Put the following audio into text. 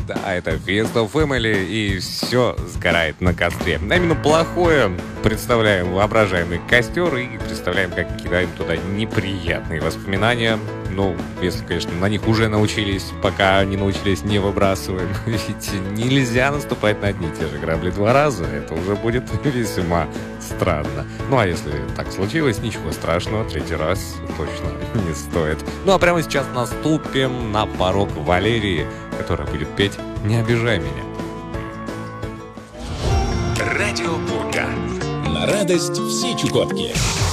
Да, это Fist of Family, и все сгорает на костре. А именно плохое представляем воображаемый костер и представляем, как кидаем туда неприятные воспоминания. Ну, если, конечно, на них уже научились, пока не научились, не выбрасываем. Ведь нельзя наступать на одни и те же грабли 2 раза. Это уже будет весьма странно. Ну, а если так случилось, ничего страшного, 3-й раз точно не стоит. Ну, а прямо сейчас наступим на порог Валерии, которая будет петь «Не обижай меня». Радио Бурга. На радость всей Чукотки.